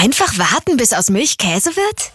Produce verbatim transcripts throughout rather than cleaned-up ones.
Einfach warten, bis aus Milch Käse wird?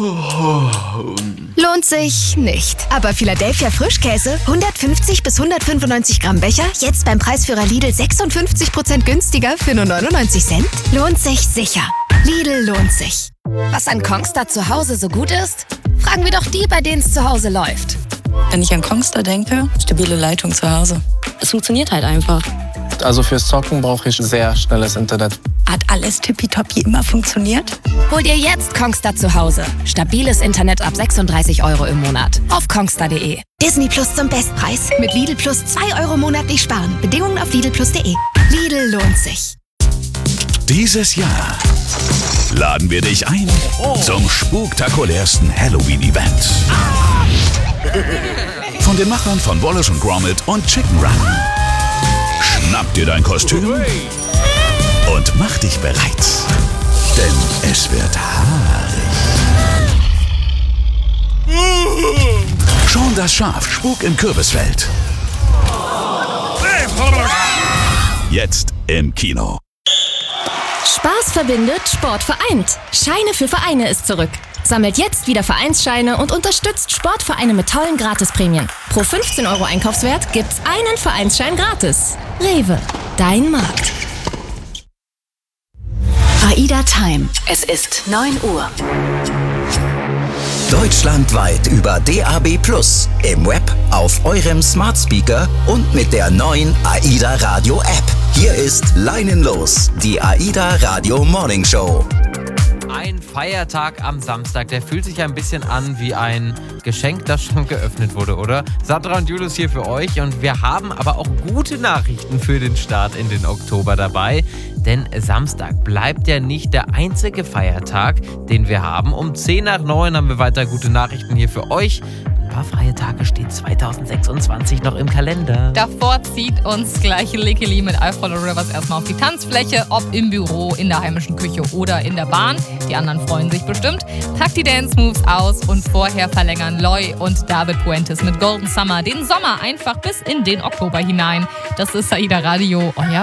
Lohnt sich nicht. Aber Philadelphia Frischkäse, hundertfünfzig bis hundertfünfundneunzig Gramm Becher, jetzt beim Preisführer Lidl sechsundfünfzig Prozent günstiger für nur neunundneunzig Cent? Lohnt sich sicher. Lidl lohnt sich. Was an Kongstar zu Hause so gut ist? Fragen wir doch die, bei denen es zu Hause läuft. Wenn ich an Kongstar denke, stabile Leitung zu Hause. Es funktioniert halt einfach. Also fürs Zocken brauche ich sehr schnelles Internet. Hat alles tippitoppi immer funktioniert? Hol dir jetzt Kongstar zu Hause. Stabiles Internet ab sechsunddreißig Euro im Monat. Auf kongstar punkt de. Disney Plus zum Bestpreis. Mit Lidl Plus zwei Euro monatlich sparen. Bedingungen auf lidl plus punkt de. Lidl lohnt sich. Dieses Jahr laden wir dich ein oh. zum spektakulärsten Halloween-Event. Ah. Von den Machern von Wallace und Gromit und Chicken Run. Schnapp dir dein Kostüm und mach dich bereit, denn es wird haarig. Schon das Schaf Spuk im Kürbisfeld. Jetzt im Kino. Spaß verbindet, Sport vereint. Scheine für Vereine ist zurück. Sammelt jetzt wieder Vereinsscheine und unterstützt Sportvereine mit tollen Gratisprämien. Pro fünfzehn Euro Einkaufswert gibt's einen Vereinsschein gratis. Rewe, dein Markt. AIDA Time. Es ist neun Uhr. Deutschlandweit über D A B plus, im Web, auf eurem Smart Speaker und mit der neuen AIDA Radio App. Hier ist Leinenlos, die AIDA Radio Morning Show. Ein Feiertag am Samstag, der fühlt sich ein bisschen an wie ein Geschenk, das schon geöffnet wurde, oder? Sandra und Julius hier für euch und wir haben aber auch gute Nachrichten für den Start in den Oktober dabei, denn Samstag bleibt ja nicht der einzige Feiertag, den wir haben. Um zehn nach neun haben wir weiter gute Nachrichten hier für euch. Ein paar freie Tage stehen zweitausendsechsundzwanzig noch im Kalender. Davor zieht uns gleich Licky Lee mit I Follow Rivers erstmal auf die Tanzfläche, ob im Büro, in der heimischen Küche oder in der Bahn. Die anderen freuen sich bestimmt. Packt die Dance Moves aus und vorher verlängern Loy und David Puentes mit Golden Summer den Sommer einfach bis in den Oktober hinein. Das ist AIDA Radio, euer